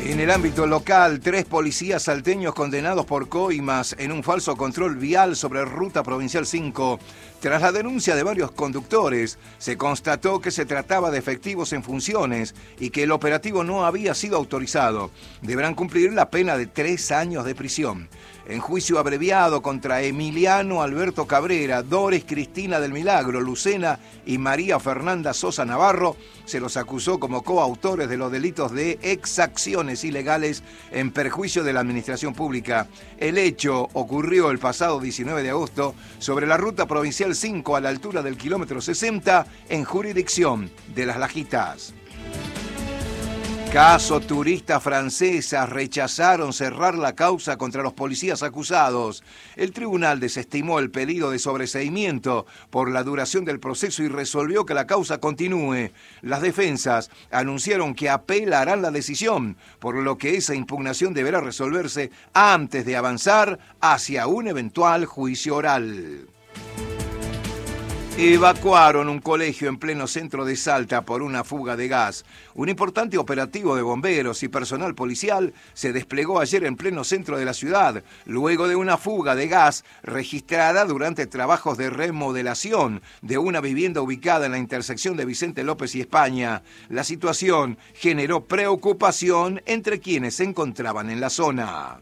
En el ámbito local, 3 policías salteños condenados por coimas en un falso control vial sobre Ruta Provincial 5. Tras la denuncia de varios conductores, se constató que se trataba de efectivos en funciones y que el operativo no había sido autorizado. Deberán cumplir la pena de 3 años de prisión. En juicio abreviado contra Emiliano Alberto Cabrera, Doris Cristina del Milagro, Lucena y María Fernanda Sosa Navarro, se los acusó como coautores de los delitos de exacciones ilegales en perjuicio de la administración pública. El hecho ocurrió el pasado 19 de agosto sobre la Ruta Provincial 5 a la altura del kilómetro 60 en jurisdicción de Las Lajitas. Caso: turistas francesas rechazaron cerrar la causa contra los policías acusados. El tribunal desestimó el pedido de sobreseimiento por la duración del proceso y resolvió que la causa continúe. Las defensas anunciaron que apelarán la decisión, por lo que esa impugnación deberá resolverse antes de avanzar hacia un eventual juicio oral. Evacuaron un colegio en pleno centro de Salta por una fuga de gas. Un importante operativo de bomberos y personal policial se desplegó ayer en pleno centro de la ciudad, luego de una fuga de gas registrada durante trabajos de remodelación de una vivienda ubicada en la intersección de Vicente López y España. La situación generó preocupación entre quienes se encontraban en la zona.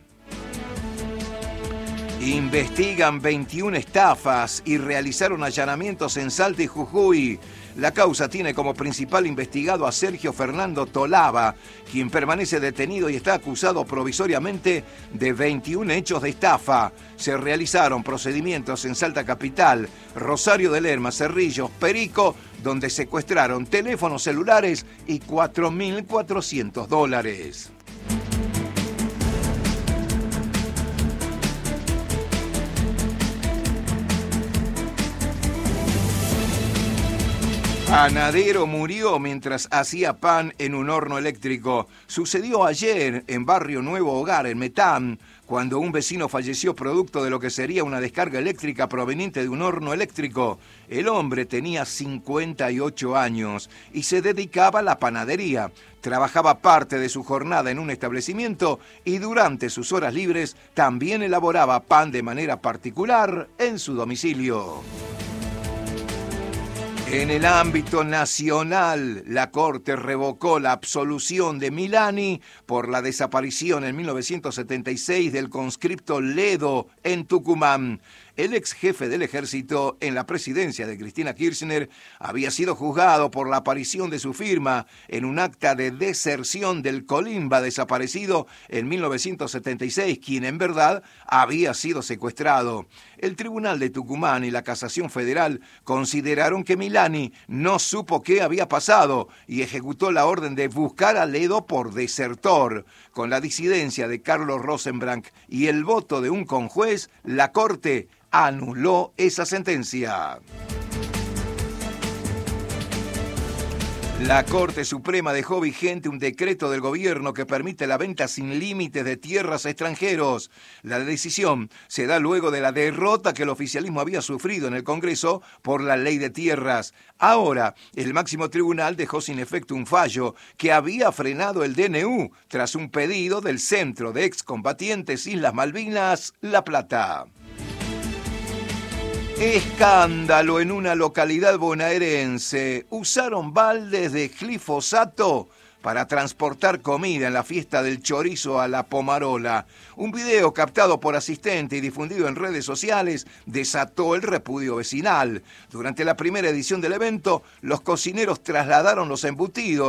Investigan 21 estafas y realizaron allanamientos en Salta y Jujuy. La causa tiene como principal investigado a Sergio Fernando Tolaba, quien permanece detenido y está acusado provisoriamente de 21 hechos de estafa. Se realizaron procedimientos en Salta Capital, Rosario de Lerma, Cerrillos, Perico, donde secuestraron teléfonos celulares y $4.400. Panadero murió mientras hacía pan en un horno eléctrico. Sucedió ayer en Barrio Nuevo Hogar, en Metán, cuando un vecino falleció producto de lo que sería una descarga eléctrica proveniente de un horno eléctrico. El hombre tenía 58 años y se dedicaba a la panadería. Trabajaba parte de su jornada en un establecimiento y durante sus horas libres también elaboraba pan de manera particular en su domicilio. En el ámbito nacional, la Corte revocó la absolución de Milani por la desaparición en 1976 del conscripto Ledo en Tucumán. El ex jefe del ejército en la presidencia de Cristina Kirchner había sido juzgado por la aparición de su firma en un acta de deserción del Colimba desaparecido en 1976, quien en verdad había sido secuestrado. El Tribunal de Tucumán y la Casación Federal consideraron que Milani no supo qué había pasado y ejecutó la orden de buscar a Ledo por desertor. Con la disidencia de Carlos Rosenbrandt y el voto de un conjuez, la Corte anuló esa sentencia. La Corte Suprema dejó vigente un decreto del gobierno que permite la venta sin límites de tierras a extranjeros. La decisión se da luego de la derrota que el oficialismo había sufrido en el Congreso por la ley de tierras. Ahora, el máximo tribunal dejó sin efecto un fallo que había frenado el DNU tras un pedido del Centro de Excombatientes Islas Malvinas, La Plata. Escándalo en una localidad bonaerense. Usaron baldes de glifosato para transportar comida en la fiesta del chorizo a la Pomarola. Un video captado por asistente y difundido en redes sociales desató el repudio vecinal. Durante la primera edición del evento, los cocineros trasladaron los embutidos